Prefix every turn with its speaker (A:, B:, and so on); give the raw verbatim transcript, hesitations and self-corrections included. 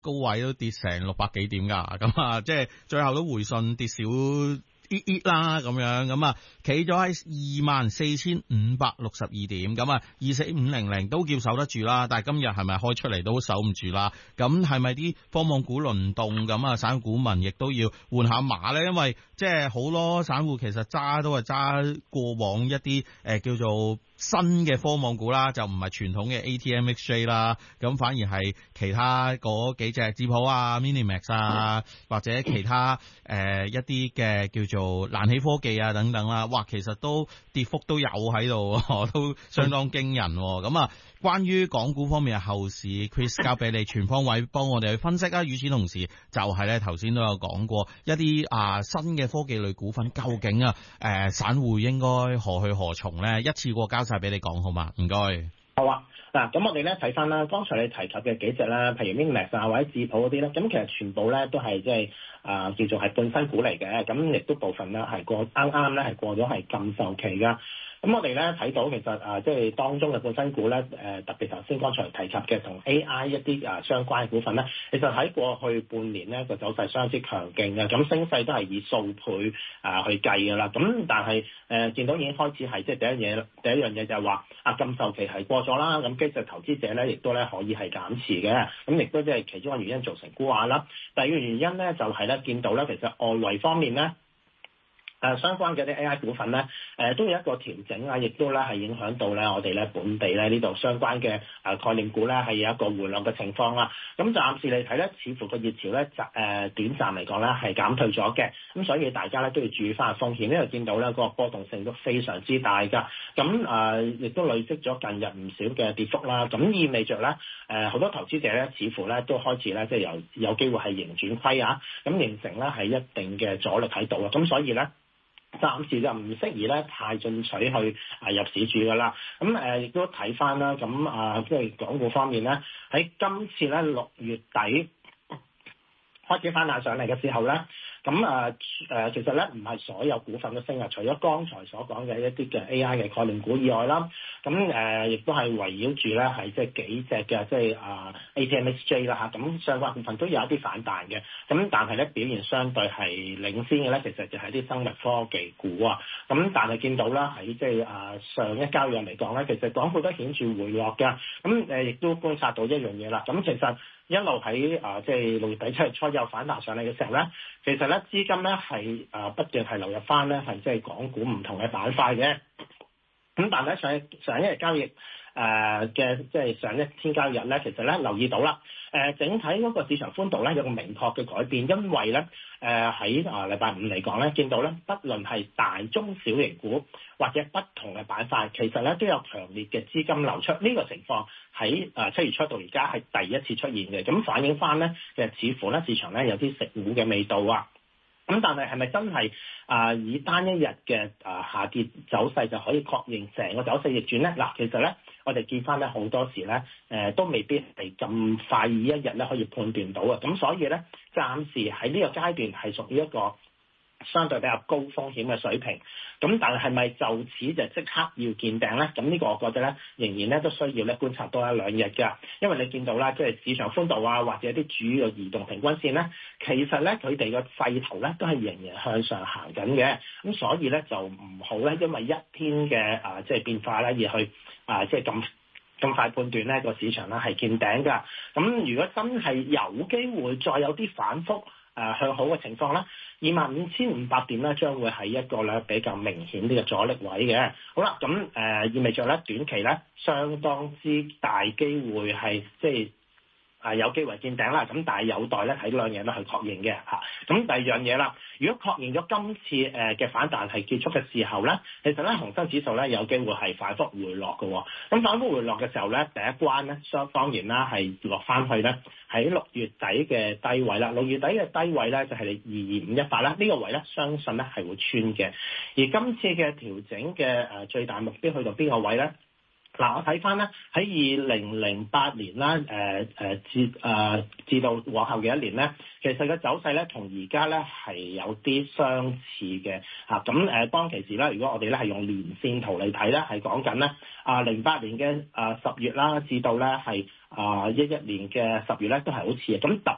A: 高位都跌成六百幾點㗎，咁啊，即係最後都回順跌少啲啲啦，咁樣咁啊，企咗喺二萬四千五百六十二點，咁啊，二四五零零都叫守得住啦，但係今日係咪開出嚟都守唔住啦？咁係咪啲科網股輪動咁啊？散戶股民亦都要換下馬咧，因為即係好多散戶其實揸都係揸過往一啲誒、呃、叫做新嘅科網股啦，就唔係傳統嘅 A T M X J 啦，咁反而係其他嗰幾隻智普啊、Minimax 啊，或者其他誒、呃、一啲嘅叫做瀾起科技啊等等啦，哇，其實都跌幅都有喺度，都相當驚人。咁啊，關於港股方面嘅後市 ，Chris 交俾你全方位幫我哋去分析啊。與此同時，就係咧頭先都有講過一啲啊新嘅科技類股份，究竟啊誒、呃、散戶應該何去何從咧？一次過交晒俾你講好嘛？唔該。
B: 好啊，嗱，咁我哋咧睇翻啦，剛才你提及嘅幾隻啦，譬如 Minimax 啊或者智普嗰啲咧，咁其實全部咧都係即係啊叫做係半新股嚟嘅，咁亦都部分咧係過啱啱咧係過咗係禁售期噶。咁我哋咧睇到其實啊，即係當中嘅半新股咧，誒特別頭先剛才提及嘅同 A I 一啲啊相關嘅股份咧，其實喺過去半年咧個走勢相當之強勁嘅，咁升勢都係以數倍啊去計㗎啦。咁但係誒見到已經開始係即係第一嘢，第一樣嘢就係話啊禁售期係過咗啦，咁基石投資者咧亦都咧可以係減持嘅，咁亦都即係其中一個原因造成沽壓啦。第二個原因咧就係咧見到咧其實外圍方面咧。誒、呃、相關嘅啲 A I 股份咧，誒、呃、都有一個調整啊，亦都咧係影響到咧我哋咧本地咧呢度相關嘅誒、呃、概念股咧係有一個回落嘅情況啦。咁暫時嚟睇咧，似乎個熱潮咧就誒短暫嚟講咧係減退咗嘅，咁所以大家咧都要注意翻風險，因為見到咧個波動性都非常之大㗎。咁誒亦都累積咗近日唔少嘅跌幅啦。咁意味着咧誒好多投資者咧似乎咧都開始咧即係有有機會係盈轉虧啊，咁形成咧係一定嘅阻力喺度啊。咁所以咧。暫時就唔適宜咧太進取去啊入市住㗎啦，咁誒亦都睇翻啦，咁啊即係港股方面咧，喺今次咧六月底開始翻彈上嚟嘅時候咧，咁啊誒其實咧唔係所有股份都升啊，除咗剛才所講嘅一啲嘅 A I 嘅概念股以外啦，咁誒亦都係圍繞住咧係即係幾隻嘅即係啊 A T M X J 啦嚇，咁相關股份都有一啲反彈嘅，咁但係咧表現相對係領先嘅咧，其實就係啲生物科技股啊，咁但係見到啦喺即係啊上一交易日嚟講咧，其實港股都顯著回落嘅，咁誒亦都觀察到一樣嘢啦，咁其實一路喺啊即係六月底七月初有反彈上嚟嘅時候咧，其實咧資金咧係啊不斷係流入翻咧係即係港股唔同嘅板塊嘅，咁但係上上一日交易誒嘅即係上一天交易日咧，其實咧留意到啦，誒、呃、整體嗰個市場寬度咧有個明確嘅改變，因為咧誒喺啊禮拜五嚟講咧，見到咧不論係大中小型股或者不同嘅板塊，其實咧都有強烈嘅資金流出，呢、這個情況喺啊七月初到而家係第一次出現嘅，咁反映翻咧其實似乎咧市場咧有啲食糊嘅味道啊。咁但係係咪真係啊、呃、以單一日嘅啊、呃、下跌走勢就可以確認成個走勢逆轉咧？嗱，其實咧我哋見翻咧好多時咧誒、呃、都未必係咁快以一日咧可以判斷到啊！咁所以咧暫時喺呢個階段係屬於一個相對比較高風險嘅水平，咁但係係咪就此就即刻要見頂咧？咁呢個我覺得咧仍然咧都需要咧觀察多一兩日㗎，因為你見到啦，即係市場寬度啊，或者啲主要移動平均線咧，其實咧佢哋個勢頭咧都係仍然向上行緊嘅，咁所以咧就唔好咧因為一天嘅啊即係變化咧而去啊即係咁咁快判斷咧個市場咧係見頂㗎。咁如果真係有機會再有啲反覆，誒、呃、向好嘅情況咧，二萬五千五百點咧將會係一個咧比較明顯啲嘅阻力位嘅。好啦，咁誒、呃、意味著咧短期咧相當之大機會係即係啊有機會見頂啦。咁但係有待咧喺兩樣都去確認嘅嚇。咁第二樣嘢啦，如果確認咗今次誒嘅反彈係結束嘅時候咧，其實咧恒生指數咧有機會係反覆回落嘅。咁反覆回落嘅時候咧，第一關咧相當然啦係落翻去咧。喺六月底嘅低位啦，六月底嘅低位咧就係你二二五一八啦，呢個位咧相信咧係會穿嘅。而今次嘅調整嘅誒最大目標去到邊個位咧？嗱，我睇翻咧喺二零零八年啦，誒、呃、誒至誒、呃、至到往後嘅一年咧，其實個走勢咧同而家咧係有啲相似嘅嚇。咁、啊、誒當其時咧，如果我哋咧係用連線圖嚟睇咧，係講緊咧啊零八年嘅啊十月啦，至到咧係啊一一年嘅十月咧都係好似嘅。咁特